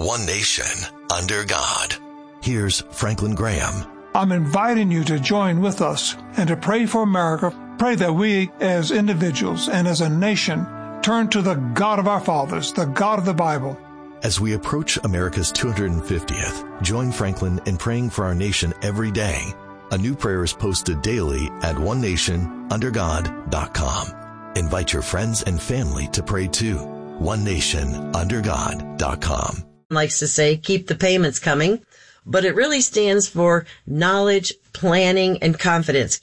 One nation, under God. Here's Franklin Graham. I'm inviting you to join with us and to pray for America. Pray that we as individuals and as a nation turn to the God of our fathers, the God of the Bible. As we approach America's 250th, join Franklin in praying for our nation every day. A new prayer is posted daily at onenationundergod.com. Invite your friends and family to pray too. onenationundergod.com. Likes to say, keep the payments coming, but it really stands for knowledge, planning, and confidence.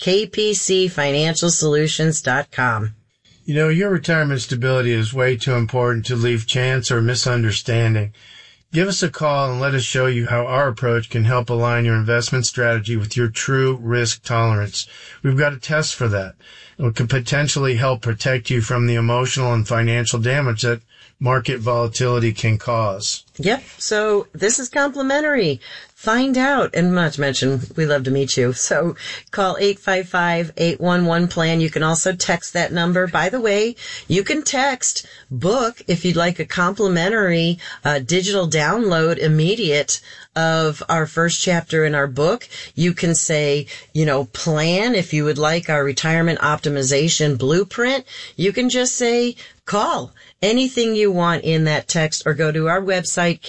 KPCFinancialSolutions.com. You know, your retirement stability is way too important to leave chance or misunderstanding. Give us a call and let us show you how our approach can help align your investment strategy with your true risk tolerance. We've got a test for that. It can potentially help protect you from the emotional and financial damage that market volatility can cause. Yep. So this is complimentary. Find out. And not to mention, we love to meet you. So call 855-811-PLAN. You can also text that number. By the way, you can text book if you'd like a complimentary digital download immediate of our first chapter in our book. You can say, plan if you would like our retirement optimization blueprint. You can just say, call. Anything you want in that text, or go to our website,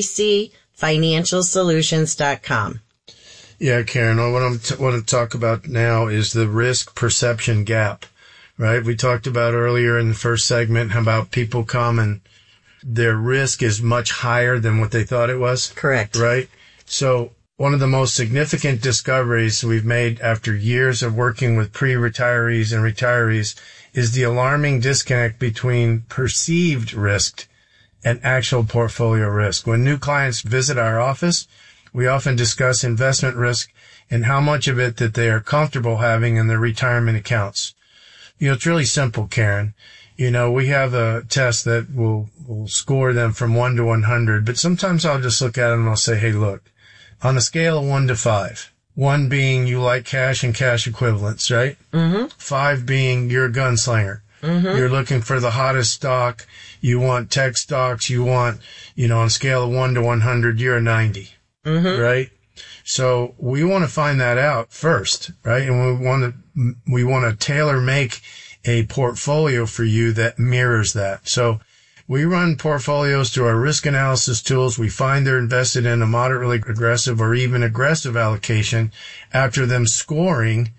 kpcfinancialsolutions.com. Yeah, Karen, what I want to talk about now is the risk perception gap, right? We talked about earlier in the first segment about people come and their risk is much higher than what they thought it was. Correct. Right? So one of the most significant discoveries we've made after years of working with pre-retirees and retirees is the alarming disconnect between perceived risk and actual portfolio risk. When new clients visit our office, we often discuss investment risk and how much of it that they are comfortable having in their retirement accounts. It's really simple, Karen. We have a test that will score them from 1 to 100, but sometimes I'll just look at them and I'll say, hey, look, on a scale of 1 to 5, 1 being you like cash and cash equivalents, right? Mm-hmm. 5 being you're a gunslinger. Mm-hmm. You're looking for the hottest stock. You want tech stocks. You want, on a scale of 1 to 100, you're a 90, mm-hmm. right? So we want to find that out first, right? And we want to tailor make a portfolio for you that mirrors that. So we run portfolios through our risk analysis tools. We find they're invested in a moderately aggressive or even aggressive allocation after them scoring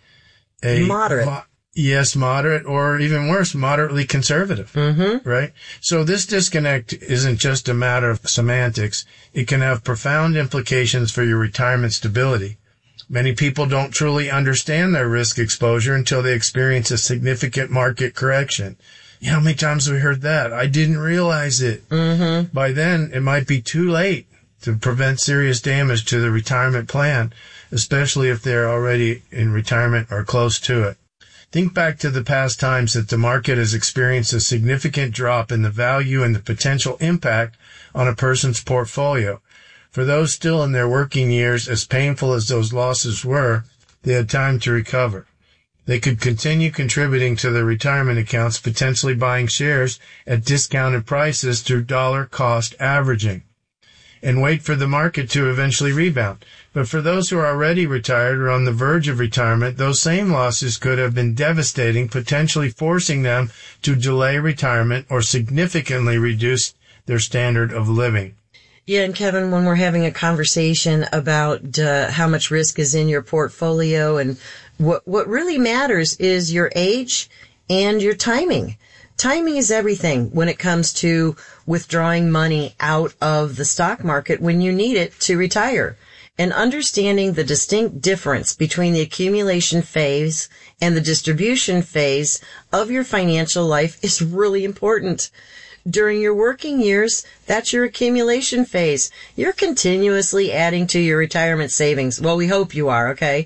a moderate. Yes, moderate, or even worse, moderately conservative, mm-hmm. right? So this disconnect isn't just a matter of semantics. It can have profound implications for your retirement stability. Many people don't truly understand their risk exposure until they experience a significant market correction. How many times have we heard that? I didn't realize it. Mm-hmm. By then, it might be too late to prevent serious damage to the retirement plan, especially if they're already in retirement or close to it. Think back to the past times that the market has experienced a significant drop in the value and the potential impact on a person's portfolio. For those still in their working years, as painful as those losses were, they had time to recover. They could continue contributing to their retirement accounts, potentially buying shares at discounted prices through dollar cost averaging, and wait for the market to eventually rebound. But for those who are already retired or on the verge of retirement, those same losses could have been devastating, potentially forcing them to delay retirement or significantly reduce their standard of living. Yeah, and Kevin, when we're having a conversation about how much risk is in your portfolio, and what really matters is your age and your timing. Timing is everything when it comes to withdrawing money out of the stock market when you need it to retire. And understanding the distinct difference between the accumulation phase and the distribution phase of your financial life is really important. During your working years, that's your accumulation phase. You're continuously adding to your retirement savings. Well, we hope you are, okay?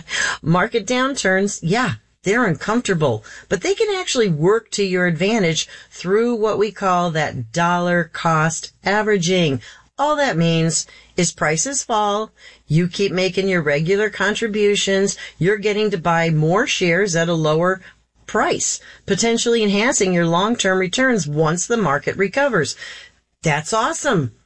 Market downturns, yeah, they're uncomfortable, but they can actually work to your advantage through what we call that dollar cost averaging. All that means is prices fall, you keep making your regular contributions, you're getting to buy more shares at a lower price, potentially enhancing your long-term returns once the market recovers. That's awesome.